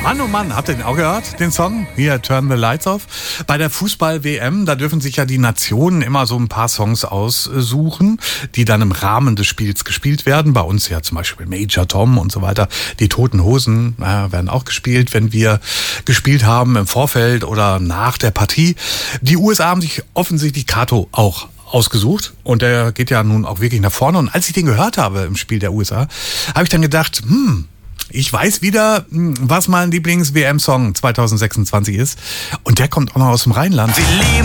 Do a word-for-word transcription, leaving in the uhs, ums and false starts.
Mann, oh Mann, habt ihr den auch gehört, den Song? Hier, Turn the Lights Off. Bei der Fußball-W M, da dürfen sich ja die Nationen immer so ein paar Songs aussuchen, die dann im Rahmen des Spiels gespielt werden. Bei uns ja zum Beispiel Major Tom und so weiter. Die Toten Hosen naja, werden auch gespielt, wenn wir gespielt haben im Vorfeld oder nach der Partie. Die U S A haben sich offensichtlich Kato auch ausgesucht und der geht ja nun auch wirklich nach vorne. Und als ich den gehört habe im Spiel der U S A, habe ich dann gedacht, hm, ich weiß wieder, was mein Lieblings-W M-Song zwanzig sechsundzwanzig ist. Und der kommt auch noch aus dem Rheinland. Wir leben